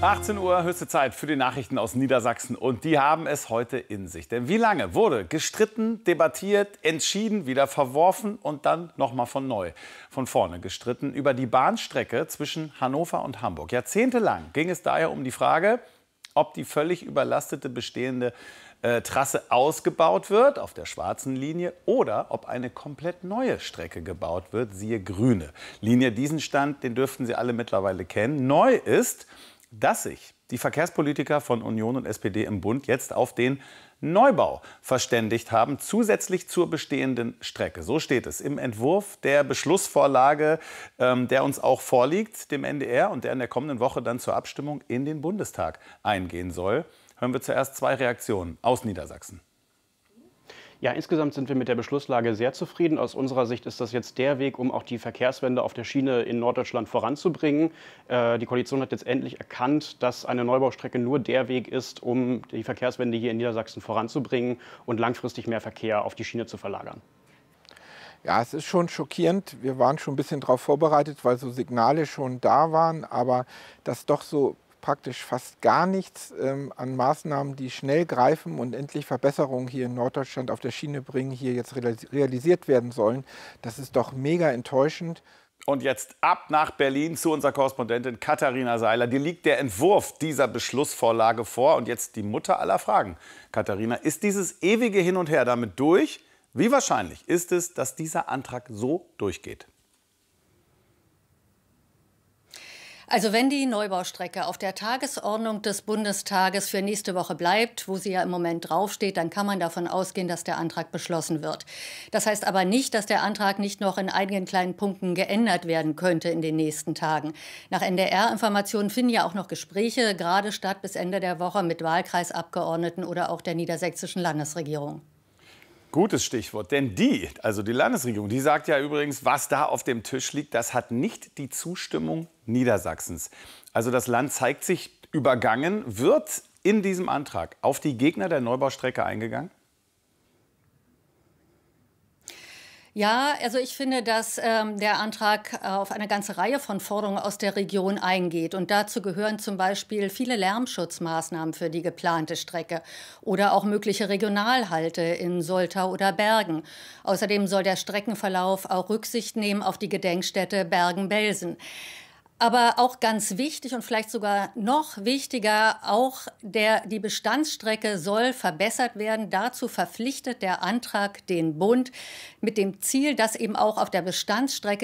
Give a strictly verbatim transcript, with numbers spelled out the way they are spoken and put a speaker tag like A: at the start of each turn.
A: achtzehn Uhr, höchste Zeit für die Nachrichten aus Niedersachsen. Und die haben es heute in sich. Denn wie lange wurde gestritten, debattiert, entschieden, wieder verworfen und dann nochmal von neu, von vorne gestritten über die Bahnstrecke zwischen Hannover und Hamburg? Jahrzehntelang ging es daher um die Frage, ob die völlig überlastete bestehende äh, Trasse ausgebaut wird auf der schwarzen Linie oder ob eine komplett neue Strecke gebaut wird, siehe grüne Linie. Diesen Stand, den dürften Sie alle mittlerweile kennen. Neu ist, dass sich die Verkehrspolitiker von Union und S P D im Bund jetzt auf den Neubau verständigt haben, zusätzlich zur bestehenden Strecke. So steht es im Entwurf der Beschlussvorlage, ähm, der uns auch vorliegt, dem N D R, und der in der kommenden Woche dann zur Abstimmung in den Bundestag eingehen soll. Hören wir zuerst zwei Reaktionen aus Niedersachsen.
B: Ja, insgesamt sind wir mit der Beschlusslage sehr zufrieden. Aus unserer Sicht ist das jetzt der Weg, um auch die Verkehrswende auf der Schiene in Norddeutschland voranzubringen. Äh, die Koalition hat jetzt endlich erkannt, dass eine Neubaustrecke nur der Weg ist, um die Verkehrswende hier in Niedersachsen voranzubringen und langfristig mehr Verkehr auf die Schiene zu verlagern.
C: Ja, es ist schon schockierend. Wir waren schon ein bisschen darauf vorbereitet, weil so Signale schon da waren, aber das doch so praktisch fast gar nichts ähm, an Maßnahmen, die schnell greifen und endlich Verbesserungen hier in Norddeutschland auf der Schiene bringen, hier jetzt realisiert werden sollen. Das ist doch mega enttäuschend.
A: Und jetzt ab nach Berlin zu unserer Korrespondentin Katharina Seiler. Dir liegt der Entwurf dieser Beschlussvorlage vor. Und jetzt die Mutter aller Fragen. Katharina, ist dieses ewige Hin und Her damit durch? Wie wahrscheinlich ist es, dass dieser Antrag so durchgeht?
D: Also wenn die Neubaustrecke auf der Tagesordnung des Bundestages für nächste Woche bleibt, wo sie ja im Moment draufsteht, dann kann man davon ausgehen, dass der Antrag beschlossen wird. Das heißt aber nicht, dass der Antrag nicht noch in einigen kleinen Punkten geändert werden könnte in den nächsten Tagen. Nach N D R-Informationen finden ja auch noch Gespräche gerade statt bis Ende der Woche mit Wahlkreisabgeordneten oder auch der niedersächsischen Landesregierung.
A: Gutes Stichwort, denn die, also die Landesregierung, die sagt ja übrigens, was da auf dem Tisch liegt, das hat nicht die Zustimmung Niedersachsens. Also das Land zeigt sich übergangen. Wird in diesem Antrag auf die Gegner der Neubaustrecke eingegangen?
D: Ja, also ich finde, dass ähm, der Antrag äh, auf eine ganze Reihe von Forderungen aus der Region eingeht. Und dazu gehören zum Beispiel viele Lärmschutzmaßnahmen für die geplante Strecke oder auch mögliche Regionalhalte in Soltau oder Bergen. Außerdem soll der Streckenverlauf auch Rücksicht nehmen auf die Gedenkstätte Bergen-Belsen. Aber auch ganz wichtig und vielleicht sogar noch wichtiger, auch der, die Bestandsstrecke soll verbessert werden. Dazu verpflichtet der Antrag den Bund mit dem Ziel, dass eben auch auf der Bestandsstrecke